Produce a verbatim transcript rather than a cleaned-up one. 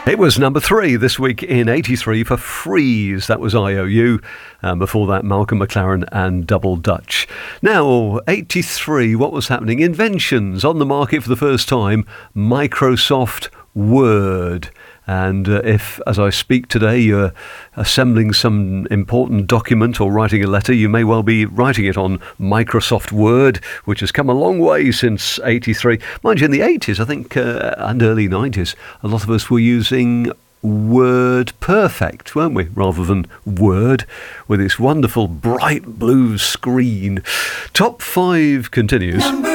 It was number three this week in eighty-three for Freeze. That was I O U. And before that, Malcolm McLaren and Double Dutch. Now, eighty-three, what was happening? Inventions on the market for the first time. Microsoft Word. And uh, if, as I speak today, you're assembling some important document or writing a letter, you may well be writing it on Microsoft Word, which has come a long way since eighty-three. Mind you, in the eighties, I think, uh, and early nineties, a lot of us were using Word Perfect, weren't we, rather than Word, with its wonderful bright blue screen. Top five continues. Number